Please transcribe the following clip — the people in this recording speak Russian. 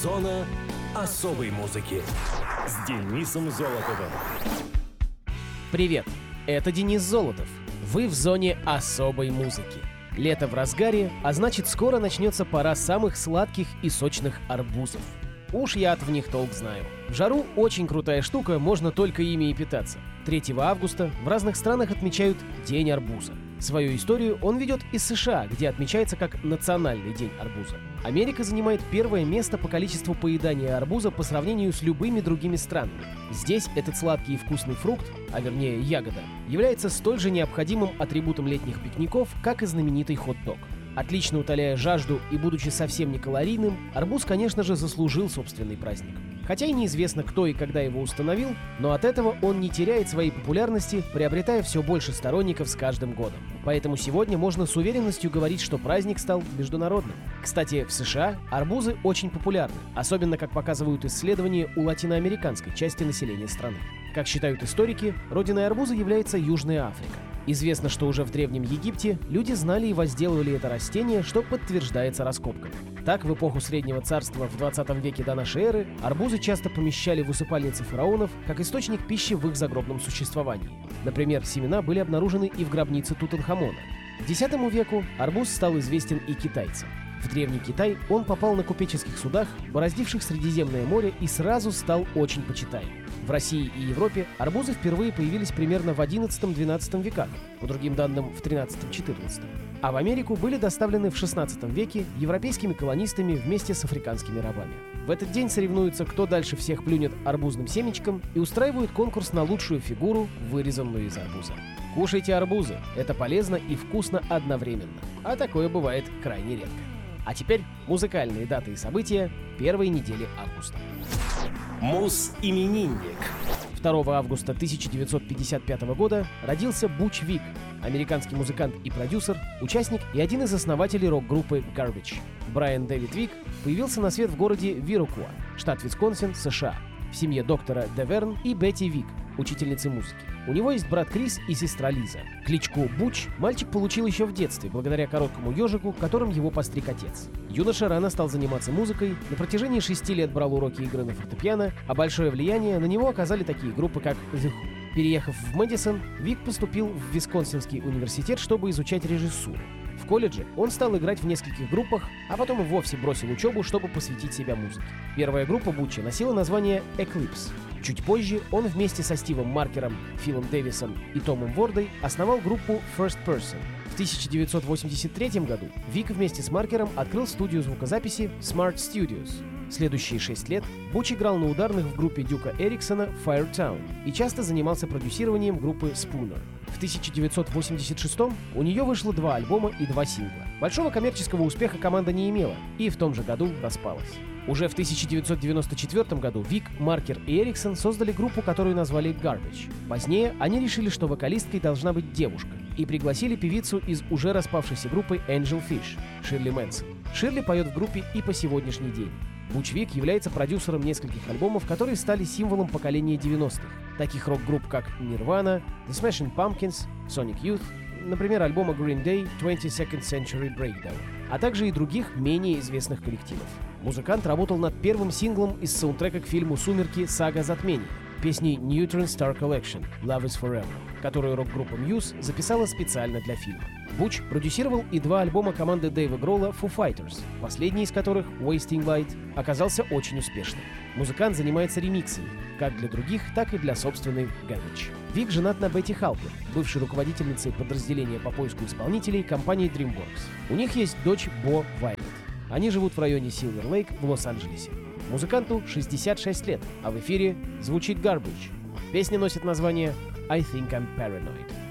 Зона особой музыки с Денисом Золотовым. Привет, это Денис Золотов. Вы в зоне особой музыки. Лето в разгаре, а значит, скоро начнется пора самых сладких и сочных арбузов. Уж я в них толк знаю. В жару очень крутая штука, можно только ими и питаться. 3 августа в разных странах отмечают День арбуза. Свою историю он ведет из США, где отмечается как Национальный день арбуза. Америка занимает первое место по количеству поедания арбуза по сравнению с любыми другими странами. Здесь этот сладкий и вкусный фрукт, а вернее ягода, является столь же необходимым атрибутом летних пикников, как и знаменитый хот-дог. Отлично утоляя жажду и будучи совсем не калорийным, арбуз, конечно же, заслужил собственный праздник. Хотя и неизвестно, кто и когда его установил, но от этого он не теряет своей популярности, приобретая все больше сторонников с каждым годом. Поэтому сегодня можно с уверенностью говорить, что праздник стал международным. Кстати, в США арбузы очень популярны, особенно, как показывают исследования, у латиноамериканской части населения страны. Как считают историки, родиной арбуза является Южная Африка. Известно, что уже в Древнем Египте люди знали и возделывали это растение, что подтверждается раскопками. Так, в эпоху Среднего Царства в 20 веке до нашей эры арбузы часто помещали в усыпальницы фараонов как источник пищи в их загробном существовании. Например, семена были обнаружены и в гробнице Тутанхамона. К X веку арбуз стал известен и китайцам. В Древний Китай он попал на купеческих судах, бороздивших Средиземное море, и сразу стал очень почитаем. В России и Европе арбузы впервые появились примерно в XI-XII веках, по другим данным в XIII-XIV. А в Америку были доставлены в XVI веке европейскими колонистами вместе с африканскими рабами. В этот день соревнуются, кто дальше всех плюнет арбузным семечком, и устраивают конкурс на лучшую фигуру, вырезанную из арбуза. Кушайте арбузы, это полезно и вкусно одновременно, а такое бывает крайне редко. А теперь музыкальные даты и события первой недели августа. Муз-именинник. 2 августа 1955 года родился Буч Виг, американский музыкант и продюсер, участник и один из основателей рок-группы Garbage. Брайан Дэвид Виг появился на свет в городе Вирокуа, штат Висконсин, США, в семье доктора Деверн и Бетти Виг, учительницы музыки. У него есть брат Крис и сестра Лиза. Кличку Буч мальчик получил еще в детстве, благодаря короткому ежику, которым его постриг отец. Юноша рано стал заниматься музыкой, на протяжении 6 лет брал уроки игры на фортепиано, а большое влияние на него оказали такие группы, как The Who. Переехав в Мэдисон, Виг поступил в Висконсинский университет, чтобы изучать режиссуру. В колледже он стал играть в нескольких группах, а потом и вовсе бросил учебу, чтобы посвятить себя музыке. Первая группа Буча носила название Eclipse. Чуть позже он вместе со Стивом Маркером, Филом Дэвисом и Томом Вордой основал группу First Person. В 1983 году Виг вместе с Маркером открыл студию звукозаписи Smart Studios. Следующие 6 лет Буч играл на ударных в группе Дюка Эриксона Firetown и часто занимался продюсированием группы Spooner. В 1986 у нее вышло 2 альбома и 2 сингла. Большого коммерческого успеха команда не имела и в том же году распалась. Уже в 1994 году Виг, Маркер и Эриксон создали группу, которую назвали Garbage. Позднее они решили, что вокалисткой должна быть девушка, и пригласили певицу из уже распавшейся группы Angel Fish, Ширли Мэнсон. Ширли поет в группе и по сегодняшний день. Буч Виг является продюсером нескольких альбомов, которые стали символом поколения 90-х, таких рок-групп как Nirvana, The Smashing Pumpkins, Sonic Youth, например, альбома Green Day 22nd Century Breakdown, а также и других менее известных коллективов. Музыкант работал над первым синглом из саундтрека к фильму «Сумерки. Сага затмений», песней Neutron Star Collection «Love is Forever», которую рок-группа Muse записала специально для фильма. Буч продюсировал и 2 альбома команды Дэйва Гролла Foo Fighters, последний из которых, Wasting Light, оказался очень успешным. Музыкант занимается ремиксами, как для других, так и для собственной Garbage. Виг женат на Бетти Халпер, бывшей руководительницей подразделения по поиску исполнителей компании DreamWorks. У них есть дочь Бо Вайлет. Они живут в районе Силвер-Лейк в Лос-Анджелесе. Музыканту 66 лет, а в эфире звучит Garbage. Песня носит название «I Think I'm Paranoid».